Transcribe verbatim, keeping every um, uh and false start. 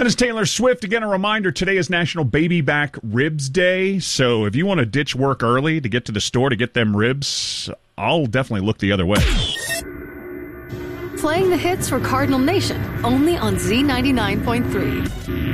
That is Taylor Swift. Again, a reminder, today is National Baby Back Ribs Day. So if you want to ditch work early to get to the store to get them ribs, I'll definitely look the other way. Playing the hits for Cardinal Nation, only on Z ninety-nine point three.